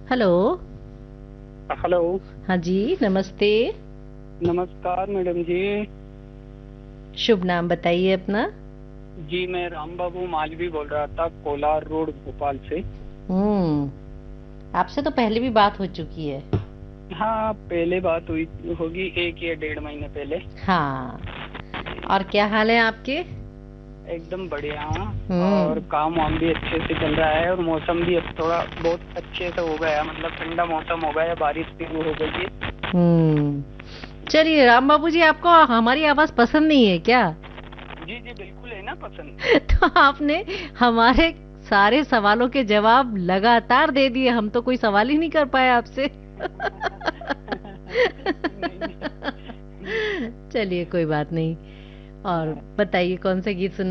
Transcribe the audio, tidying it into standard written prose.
Hello. Hello. हाँ जी, नमस्ते। नमस्कार मैडम जी। शुभ नाम बताइए अपना। जी मैं राम बाबू मालवी बोल रहा था, कोलार रोड भोपाल से। आपसे तो पहले भी बात हो चुकी है। हाँ, पहले बात हुई होगी 1 या 1.5 महीने पहले। हाँ। और क्या हाल है आपके? एकदम बढ़िया हूँ। और हम्म। काम वाम भी अच्छे से चल रहा है, और मौसम भी अब थोड़ा बहुत अच्छे से हो गया, मतलब ठंडा मौसम हो गया है, बारिश भी हो गई है। चलिए, राम बाबू जी, आपको हमारी आवाज पसंद नहीं है क्या? जी जी बिल्कुल है ना पसंद। तो आपने हमारे सारे सवालों के जवाब लगातार दे दिए, हम तो कोई सवाल ही नहीं कर पाए आपसे। नहीं नहीं। चलिए, कोई बात नहीं। और बताइए, कौन से गीत सुन